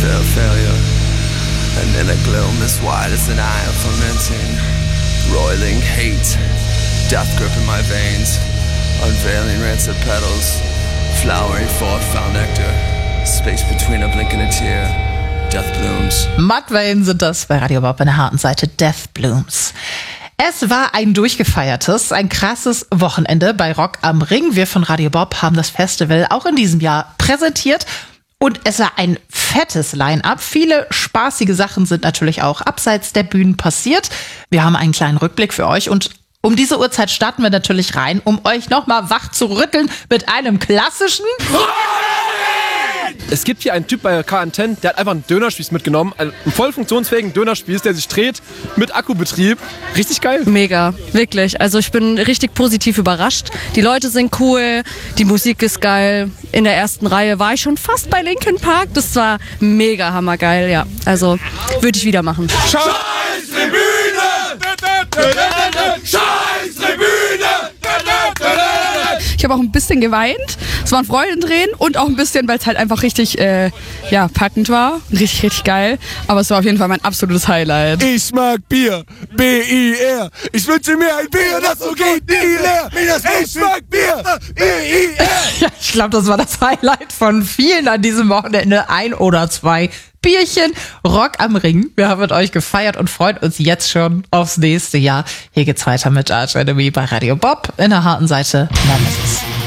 winter of failure. And in a gloom as wide as an eye of fermenting, roiling hate, death gripping my veins, unveiling rancid petals, flowering forth foul nectar, space between a blink and a tear, death blooms. Mudvayne sind das bei Radio Bob in der harten Seite, Death Blooms. Es war ein durchgefeiertes, ein krasses Wochenende bei Rock am Ring. Wir von Radio Bob haben das Festival auch in diesem Jahr präsentiert. Und es war ein fettes Line-Up. Viele spaßige Sachen sind natürlich auch abseits der Bühnen passiert. Wir haben einen kleinen Rückblick für euch und um diese Uhrzeit starten wir natürlich rein, um euch nochmal wach zu rütteln mit einem klassischen... Es gibt hier einen Typ bei KN10, der hat einfach einen Dönerspieß mitgenommen, einen voll funktionsfähigen Dönerspieß, der sich dreht mit Akkubetrieb. Richtig geil. Mega, wirklich. Also ich bin richtig positiv überrascht. Die Leute sind cool, die Musik ist geil. In der ersten Reihe war ich schon fast bei Linkin Park. Das war mega hammergeil, ja. Also würde ich wieder machen. Scheiß Tribüne! Scheiß Tribüne! Ich habe auch ein bisschen geweint. Es waren Freudentränen und auch ein bisschen, weil es halt einfach richtig packend war. Richtig, richtig geil. Aber es war auf jeden Fall mein absolutes Highlight. Ich mag Bier. B-I-R. Ich wünsche mir ein Bier, das so geht nie leer. Ich mag Bier. B-I-R. Ja, ich glaube, das war das Highlight von vielen an diesem Wochenende. 1 oder 2 Bierchen. Rock am Ring. Wir haben mit euch gefeiert und freuen uns jetzt schon aufs nächste Jahr. Hier geht's weiter mit Arch Enemy bei Radio Bob in der harten Seite Nemesis.